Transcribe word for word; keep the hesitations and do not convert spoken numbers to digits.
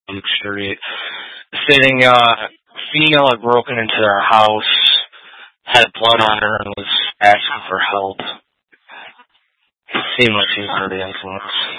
Street, stating uh, female had broken into their house, had blood on her, and was asking for help. It seemed like she was under the influence.